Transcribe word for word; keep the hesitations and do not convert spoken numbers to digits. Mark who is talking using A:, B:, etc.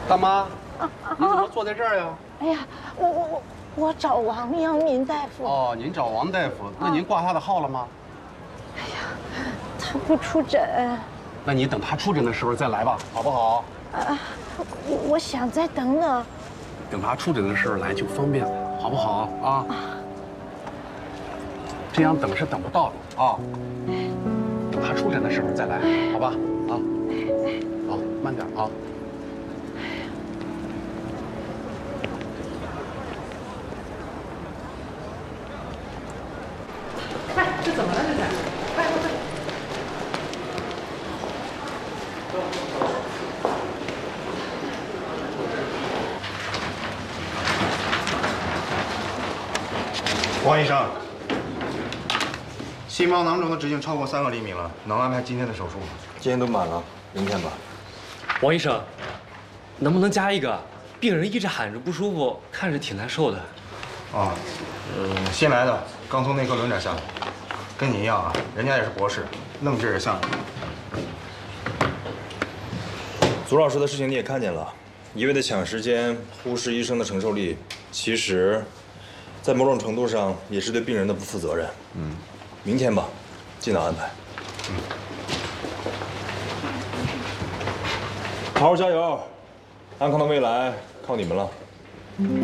A: 大妈，你怎么坐在这儿呀？
B: 哎呀，我我我我找王阳明大夫。
A: 哦，您找王大夫，那您挂他的号了吗？
B: 哎呀，他不出诊。
A: 那你等他出诊的时候再来吧，好不好？
B: 啊，我我想再等等。
A: 等他出诊的时候来就方便了，好不好啊？这样等是等不到的啊。等他出诊的时候再来，好吧？啊，好，慢点啊。
C: 快，这怎么了？这是？快快快！
D: 王医生，心包囊肿的直径超过三个厘米了，能安排今天的手术吗？
E: 今天都满了，明天吧。
F: 王医生，能不能加一个？病人一直喊着不舒服，看着挺难受的。
D: 啊，呃，新来的，刚从内科轮转下来，跟你一样啊，人家也是博士，愣治着像你。
E: 左老师的事情你也看见了，一味的抢时间，忽视医生的承受力，其实，在某种程度上也是对病人的不负责任。嗯，明天吧，尽早安排。嗯，好好加油，安康的未来靠你们了。